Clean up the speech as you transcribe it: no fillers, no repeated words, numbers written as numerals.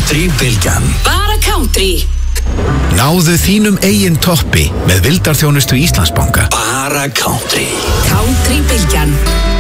Country-bylgjan. Bara country. Náðu þínum eigin toppi með vildarþjónustu Íslandsbanka. Bara country. Country-bylgjan.